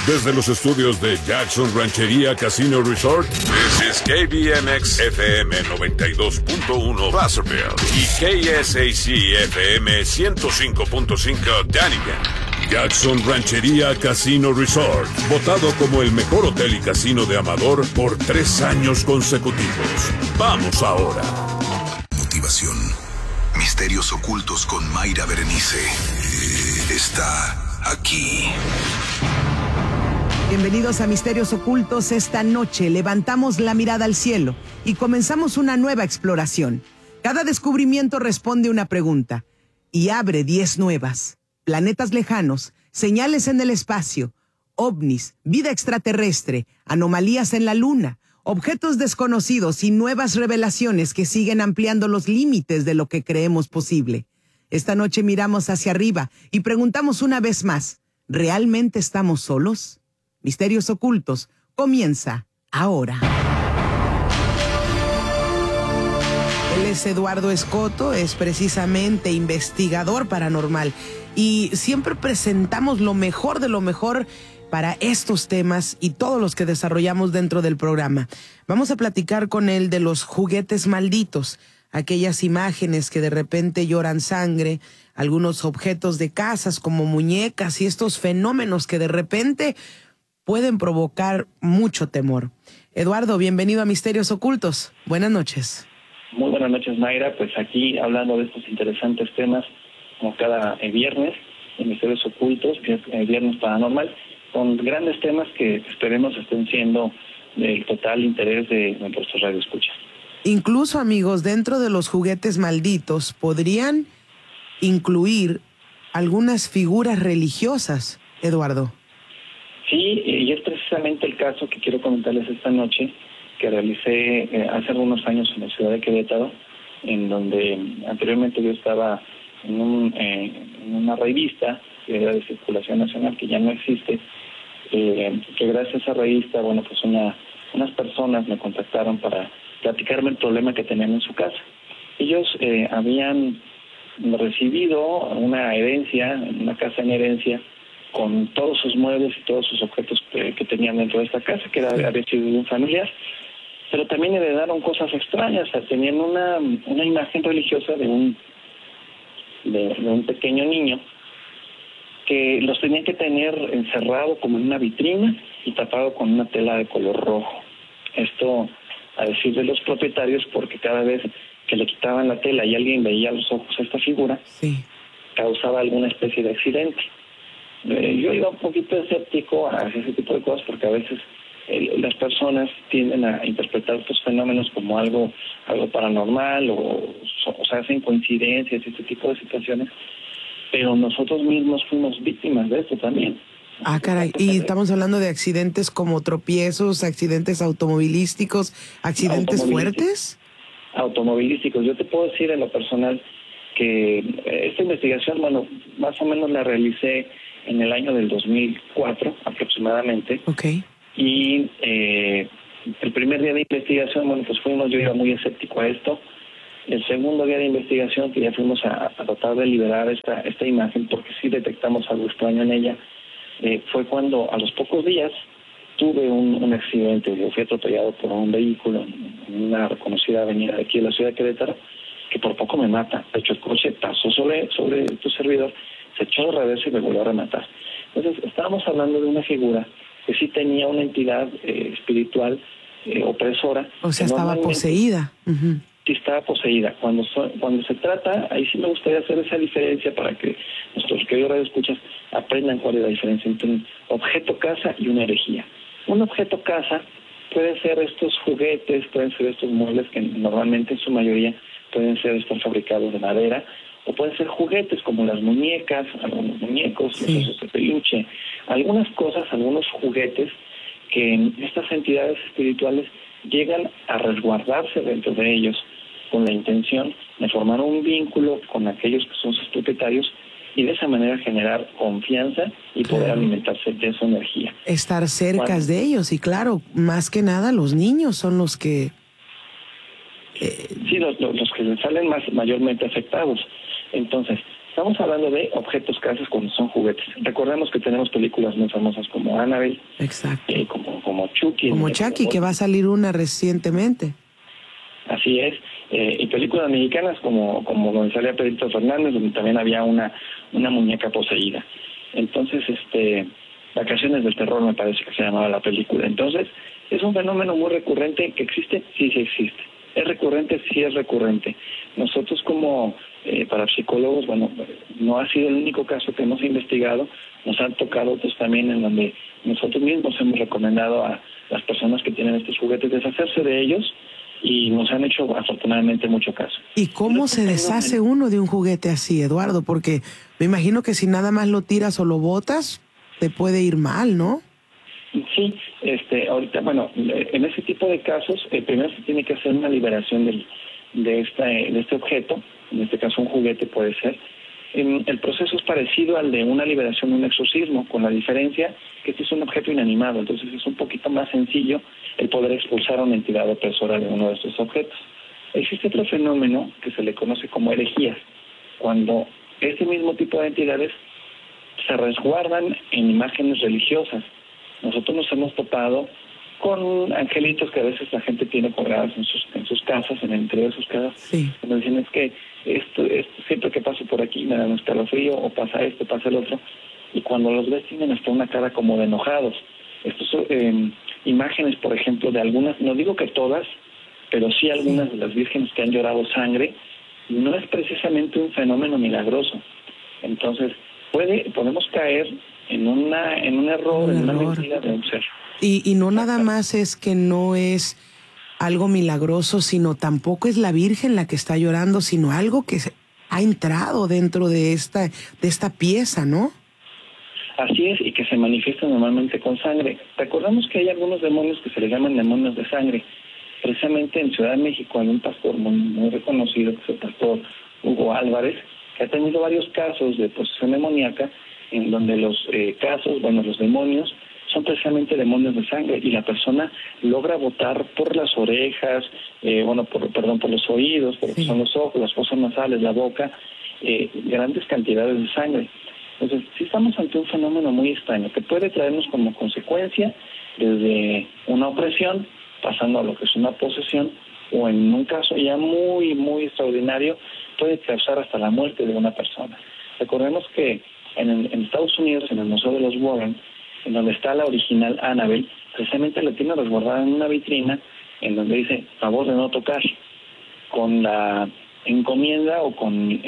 Desde los estudios de Jackson Ranchería Casino Resort, this is KBMX FM 92.1 Placerville y KSAC FM 105.5 Dunnigan. Jackson Ranchería Casino Resort, votado como el mejor hotel y casino de Amador por 3 años consecutivos. Vamos ahora. Motivación. Misterios ocultos con Mayra Berenice. Está aquí. Bienvenidos a Misterios Ocultos. Esta noche levantamos la mirada al cielo y comenzamos una nueva exploración. Cada descubrimiento responde una pregunta y abre 10 nuevas. Planetas lejanos, señales en el espacio, ovnis, vida extraterrestre, anomalías en la luna, objetos desconocidos y nuevas revelaciones que siguen ampliando los límites de lo que creemos posible. Esta noche miramos hacia arriba y preguntamos una vez más, ¿realmente estamos solos? Misterios Ocultos comienza ahora. Él es Eduardo Escoto, es precisamente investigador paranormal y siempre presentamos lo mejor de lo mejor para estos temas y todos los que desarrollamos dentro del programa. Vamos a platicar con él de los juguetes malditos, aquellas imágenes que de repente lloran sangre, algunos objetos de casas como muñecas y estos fenómenos que de repente pueden provocar mucho temor. Eduardo, bienvenido a Misterios Ocultos. Buenas noches. Muy buenas noches, Mayra. Pues aquí hablando de estos interesantes temas, como cada viernes, en Misterios Ocultos, que es Viernes Paranormal, con grandes temas que esperemos estén siendo del total interés de nuestros radioescuchas. Incluso, amigos, dentro de los juguetes malditos, podrían incluir algunas figuras religiosas, Eduardo. Sí, y es precisamente el caso que quiero comentarles esta noche, que realicé hace algunos años en la ciudad de Querétaro, en donde anteriormente yo estaba en una revista que era de circulación nacional, que ya no existe, que gracias a esa revista, bueno, pues unas personas me contactaron para platicarme el problema que tenían en su casa. Ellos habían recibido una herencia, una casa en herencia, con todos sus muebles y todos sus objetos que tenían dentro de esta casa, que había sido de un familiar, pero también heredaron cosas extrañas. O sea, tenían una imagen religiosa de un pequeño niño que los tenían que tener encerrado como en una vitrina y tapado con una tela de color rojo. Esto, a decir de los propietarios, porque cada vez que le quitaban la tela y alguien veía a los ojos a esta figura, causaba alguna especie de accidente. Yo iba un poquito escéptico a ese tipo de cosas porque a veces las personas tienden a interpretar estos fenómenos como algo paranormal o sea, hacen coincidencias y este tipo de situaciones, pero nosotros mismos fuimos víctimas de esto también. Ah, caray, y estamos hablando de accidentes como tropiezos, accidentes automovilísticos, accidentes fuertes. Automovilísticos. Yo te puedo decir en lo personal que esta investigación, bueno, más o menos la realicé en el año del 2004 aproximadamente. Okay. Y el primer día de investigación, bueno, pues yo iba muy escéptico a esto. El segundo día de investigación, que ya fuimos a tratar de liberar esta imagen, porque sí detectamos algo extraño en ella, fue cuando a los pocos días tuve un accidente. Yo fui atropellado por un vehículo en una reconocida avenida de aquí de la ciudad de Querétaro, que por poco me mata. De hecho, el coche pasó sobre tu servidor, se echó de reversa y me volvió a rematar. Entonces, estábamos hablando de una figura que sí tenía una entidad espiritual opresora. O sea, estaba poseída. Uh-huh. Sí, estaba poseída. Cuando se trata, ahí sí me gustaría hacer esa diferencia para que nuestros queridos radioescuchas aprendan cuál es la diferencia entre un objeto casa y una herejía. Un objeto casa pueden ser estos juguetes, pueden ser estos muebles que normalmente en su mayoría pueden ser estos fabricados de madera, o pueden ser juguetes como las muñecas, algunos muñecos, los osos de peluche, algunas cosas, algunos juguetes que estas entidades espirituales llegan a resguardarse dentro de ellos con la intención de formar un vínculo con aquellos que son sus propietarios y de esa manera generar confianza y poder alimentarse de su energía. Estar cerca de ellos y claro, más que nada los niños son los que... Sí, los que salen mayormente afectados. Entonces, Estamos hablando de objetos casas cuando son juguetes. Recordemos que tenemos películas muy famosas como Annabelle, exacto, como Chucky. Como Chucky, que va a salir una recientemente. Así es. Y películas mexicanas como donde salía Pedrito Fernández, donde también había una muñeca poseída. Entonces, Vacaciones del Terror me parece que se llamaba la película. Entonces, es un fenómeno muy recurrente que existe, sí existe. ¿Es recurrente? Sí es recurrente. Nosotros como parapsicólogos, bueno, no ha sido el único caso que hemos investigado, nos han tocado otros también en donde nosotros mismos hemos recomendado a las personas que tienen estos juguetes deshacerse de ellos y nos han hecho afortunadamente mucho caso. ¿Y cómo se deshace uno de un juguete así, Eduardo? Porque me imagino que si nada más lo tiras o lo botas, te puede ir mal, ¿no? Sí, ahorita, bueno, en ese tipo de casos, primero se tiene que hacer una liberación de este objeto, en este caso un juguete puede ser. El proceso es parecido al de una liberación de un exorcismo, con la diferencia que este es un objeto inanimado, entonces es un poquito más sencillo el poder expulsar a una entidad opresora de uno de estos objetos. Existe otro fenómeno que se le conoce como herejías, cuando este mismo tipo de entidades se resguardan en imágenes religiosas. Nosotros nos hemos topado con angelitos que a veces la gente tiene colgados en sus casas, en el interior de sus casas. Sí. Nos dicen, es que esto siempre que paso por aquí me da un escalofrío, o pasa esto, pasa el otro. Y cuando los ves tienen hasta una cara como de enojados. Estas son imágenes, por ejemplo, de algunas, no digo que todas, pero sí algunas de las vírgenes que han llorado sangre. No es precisamente un fenómeno milagroso. Entonces, podemos caer en un error, en una mentira de un ser. Y no nada más es que no es algo milagroso, sino tampoco es la Virgen la que está llorando, sino algo que ha entrado dentro de esta pieza, ¿no? Así es, y que se manifiesta normalmente con sangre. Recordamos que hay algunos demonios que se les llaman demonios de sangre. Precisamente en Ciudad de México hay un pastor muy reconocido, que es el pastor Hugo Álvarez, que ha tenido varios casos de posesión demoníaca, en donde los los demonios son precisamente demonios de sangre y la persona logra botar por las orejas, por los oídos, por lo que son los ojos, las fosas nasales, la boca, grandes cantidades de sangre. Entonces, sí estamos ante un fenómeno muy extraño que puede traernos como consecuencia desde una opresión, pasando a lo que es una posesión, o en un caso ya muy, muy extraordinario, puede causar hasta la muerte de una persona. Recordemos que en Estados Unidos, en el Museo de los Warren, en donde está la original Annabelle, precisamente la tiene resguardada en una vitrina en donde dice, favor de no tocar, con la encomienda o con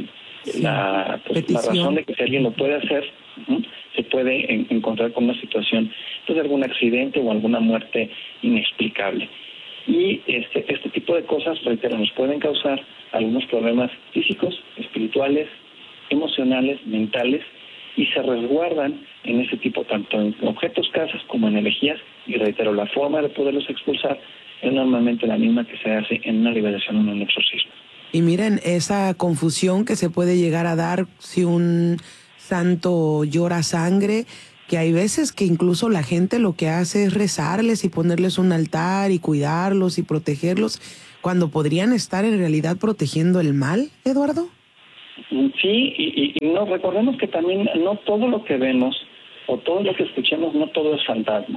la razón de que si alguien lo puede hacer, se puede encontrar con una situación de algún accidente o alguna muerte inexplicable. Y este tipo de cosas, reitero, nos pueden causar algunos problemas físicos, espirituales, emocionales, mentales, y se resguardan en ese tipo, tanto en objetos casas como en herejías, y reitero, la forma de poderlos expulsar es normalmente la misma que se hace en una liberación o en un exorcismo. Y miren, esa confusión que se puede llegar a dar si un santo llora sangre, que hay veces que incluso la gente lo que hace es rezarles y ponerles un altar y cuidarlos y protegerlos, cuando podrían estar en realidad protegiendo el mal, Eduardo. Sí, y no recordemos que también no todo lo que vemos o todo lo que escuchemos, no todo es fantasma.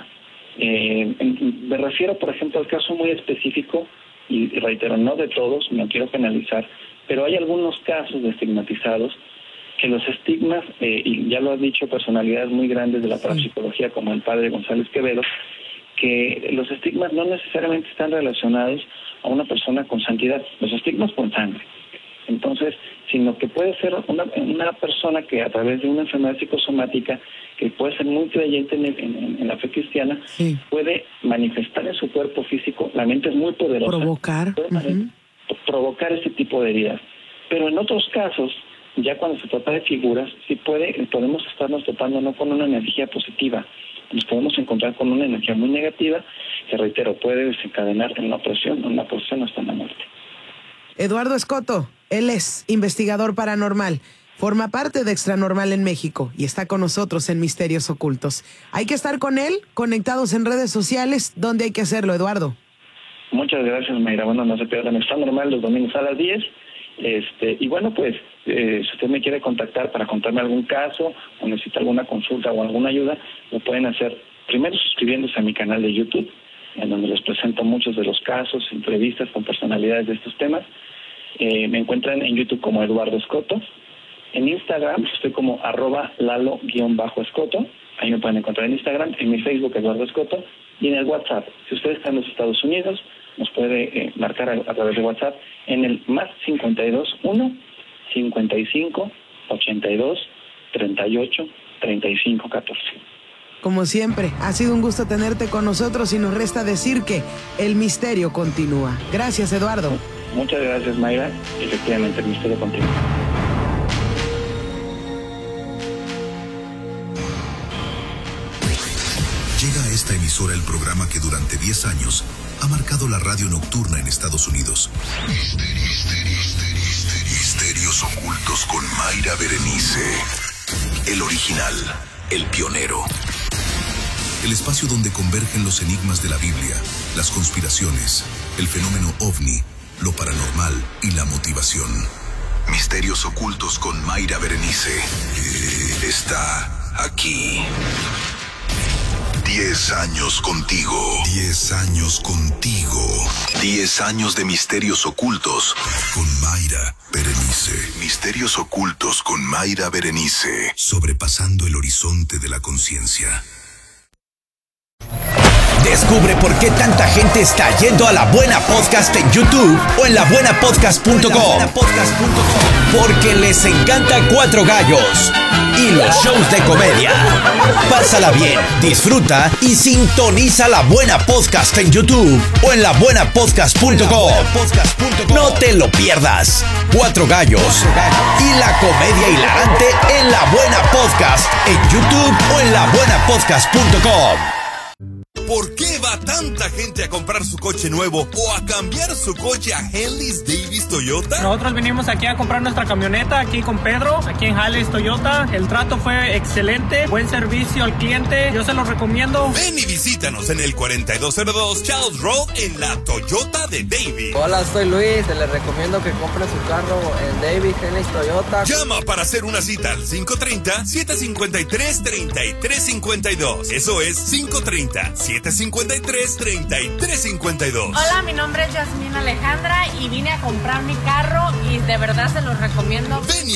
Me refiero, por ejemplo, al caso muy específico, y reitero, no de todos, no quiero penalizar, pero hay algunos casos de estigmatizados que los estigmas, y ya lo han dicho personalidades muy grandes de la parapsicología, como el padre González Quevedo, que los estigmas no necesariamente están relacionados a una persona con santidad, los estigmas con sangre. Entonces, sino que puede ser una persona que a través de una enfermedad psicosomática, que puede ser muy creyente en la fe cristiana, puede manifestar en su cuerpo físico, la mente es muy poderosa, provocar ese tipo de heridas. Pero en otros casos, ya cuando se trata de figuras, sí podemos estarnos topando no con una energía positiva, nos podemos encontrar con una energía muy negativa, que reitero, puede desencadenar en una posesión hasta la muerte. Eduardo Escoto, él es investigador paranormal, forma parte de Extranormal en México y está con nosotros en Misterios Ocultos. Hay que estar con él, conectados en redes sociales. ¿Dónde hay que hacerlo, Eduardo? Muchas gracias, Mayra. Bueno, no se pierdan Extranormal los domingos a las 10. Y bueno, pues Si usted me quiere contactar para contarme algún caso o necesita alguna consulta o alguna ayuda, lo pueden hacer primero suscribiéndose a mi canal de YouTube, en donde les presento muchos de los casos, entrevistas con personalidades de estos temas. Me encuentran en YouTube como Eduardo Escoto. En Instagram estoy como @lalo_escoto. Ahí me pueden encontrar en Instagram. En mi Facebook, Eduardo Escoto. Y en el WhatsApp. Si usted está en los Estados Unidos, nos puede marcar a través de WhatsApp en el más 521 55 82 38 35 14. Como siempre, ha sido un gusto tenerte con nosotros y nos resta decir que el misterio continúa. Gracias, Eduardo. Muchas gracias, Mayra. Efectivamente, el misterio continúa. Llega a esta emisora el programa que durante 10 años ha marcado la radio nocturna en Estados Unidos. Misterios ocultos con Mayra Berenice. El original, el pionero. El espacio donde convergen los enigmas de la Biblia, las conspiraciones, el fenómeno OVNI, lo paranormal y la motivación. Misterios ocultos con Mayra Berenice. Está aquí. 10 años contigo. 10 años contigo. 10 años de misterios ocultos con Mayra Berenice. Misterios ocultos con Mayra Berenice. Sobrepasando el horizonte de la conciencia. Descubre por qué tanta gente está yendo a La Buena Podcast en YouTube o en labuenapodcast.com. Porque les encanta Cuatro Gallos y los shows de comedia. Pásala bien, disfruta y sintoniza La Buena Podcast en YouTube o en labuenapodcast.com. No te lo pierdas. Cuatro Gallos y la comedia hilarante en La Buena Podcast en YouTube o en labuenapodcast.com. ¿Por qué va tanta gente a comprar su coche nuevo o a cambiar su coche a Henley's Davis Toyota? Nosotros vinimos aquí a comprar nuestra camioneta aquí con Pedro, aquí en Henley's Toyota. El trato fue excelente, buen servicio al cliente, yo se lo recomiendo. Ven y visítanos en el 4202 Charles Road en la Toyota de Davis. Hola, soy Luis, les recomiendo que compren su carro en Davis Henley's Toyota. Llama para hacer una cita al 530-753-3352. Eso es 530-753-3352. Hola, mi nombre es Yasmín Alejandra y vine a comprar mi carro y de verdad se los recomiendo. Ven y